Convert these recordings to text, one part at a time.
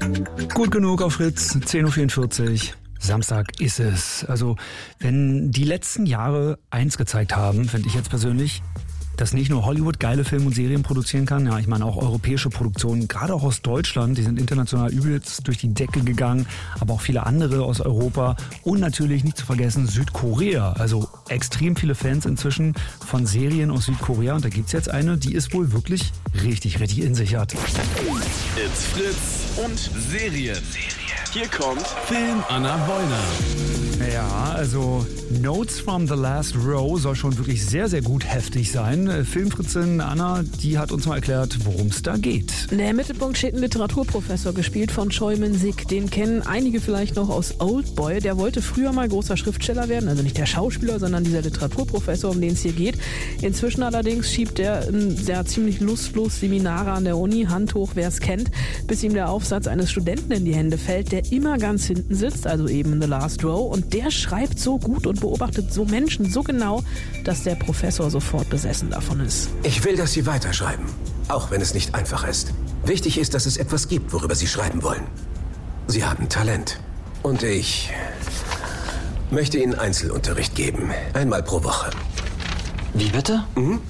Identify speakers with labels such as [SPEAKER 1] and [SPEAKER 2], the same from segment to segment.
[SPEAKER 1] Gut genug auf Fritz, 10.44 Uhr. Samstag ist es. Also, wenn die letzten Jahre eins gezeigt haben, finde ich jetzt persönlich, dass nicht nur Hollywood geile Filme und Serien produzieren kann, ja, ich meine auch europäische Produktionen, gerade auch aus Deutschland, die sind international übelst durch die Decke gegangen, aber auch viele andere aus Europa und natürlich nicht zu vergessen Südkorea. Also extrem viele Fans inzwischen von Serien aus Südkorea und da gibt's jetzt eine, die ist wohl wirklich richtig in sich hat.
[SPEAKER 2] It's Fritz und Serien. Hier kommt Film Anna Wollner.
[SPEAKER 1] Ja, also Notes from the Last Row soll schon wirklich sehr gut heftig sein. Filmfritzin Anna, die hat uns mal erklärt, worum es da geht.
[SPEAKER 3] Der Mittelpunkt steht ein Literaturprofessor, gespielt von Choi Min-sik. Den kennen einige vielleicht noch aus Oldboy. Der wollte früher mal großer Schriftsteller werden, also nicht der Schauspieler, sondern dieser Literaturprofessor, um den es hier geht. Inzwischen allerdings schiebt er ziemlich lustlos Seminare an der Uni, Hand hoch, wer es kennt, bis ihm der Aufsatz eines Studenten in die Hände fällt, der immer ganz hinten sitzt, also eben in the last row, und der schreibt so gut und beobachtet so Menschen so genau, dass der Professor sofort besessen davon ist.
[SPEAKER 4] Ich will, dass Sie weiterschreiben, auch wenn es nicht einfach ist. Wichtig ist, dass es etwas gibt, worüber Sie schreiben wollen. Sie haben Talent. Und ich möchte Ihnen Einzelunterricht geben, einmal pro Woche.
[SPEAKER 5] Wie bitte?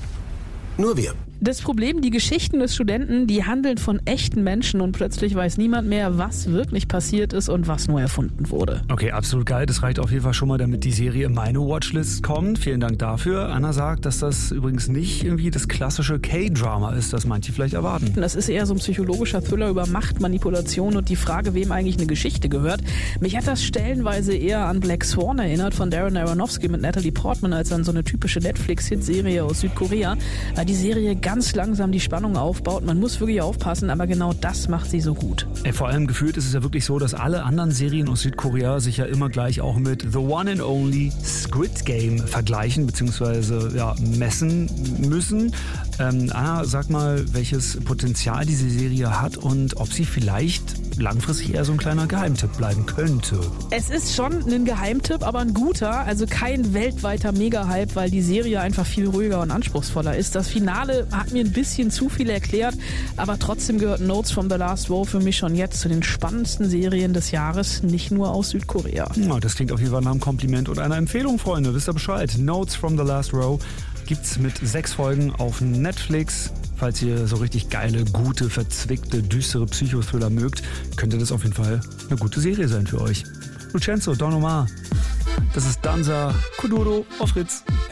[SPEAKER 4] Nur wir.
[SPEAKER 3] Das Problem, die Geschichten des Studenten, die handeln von echten Menschen und plötzlich weiß niemand mehr, was wirklich passiert ist und was nur erfunden wurde.
[SPEAKER 1] Okay, absolut geil. Das reicht auf jeden Fall schon mal, damit die Serie in meine Watchlist kommt. Vielen Dank dafür. Anna sagt, dass das übrigens nicht irgendwie das klassische K-Drama ist, das manche vielleicht erwarten.
[SPEAKER 3] Das ist eher so ein psychologischer Thriller über Macht, Manipulation und die Frage, wem eigentlich eine Geschichte gehört. Mich hat das stellenweise eher an Black Swan erinnert von Darren Aronofsky mit Natalie Portman als an so eine typische Netflix-Hit-Serie aus Südkorea. Weil die Serie ganz langsam die Spannung aufbaut. Man muss wirklich aufpassen, aber genau das macht sie so gut.
[SPEAKER 1] Vor allem gefühlt ist es ja wirklich so, dass alle anderen Serien aus Südkorea sich ja immer gleich auch mit The One and Only Squid Game vergleichen bzw. messen müssen. Anna, sag mal, welches Potenzial diese Serie hat und ob sie vielleicht langfristig eher so ein kleiner Geheimtipp bleiben könnte.
[SPEAKER 3] Es ist schon ein Geheimtipp, aber ein guter, also kein weltweiter Mega-Hype, weil die Serie einfach viel ruhiger und anspruchsvoller ist. Das Finale hat mir ein bisschen zu viel erklärt, aber trotzdem gehört Notes from the Last Row für mich schon jetzt zu den spannendsten Serien des Jahres, nicht nur aus Südkorea.
[SPEAKER 1] Ja, das klingt auf jeden Fall nach einem Kompliment und einer Empfehlung, Freunde. Wisst ihr Bescheid? Notes from the Last Row gibt's mit 6 Folgen auf Netflix. Falls ihr so richtig geile, gute, verzwickte, düstere Psychothriller mögt, könnte das auf jeden Fall eine gute Serie sein für euch. Lucenzo, Don Omar, das ist Danza Kuduro auf Fritz.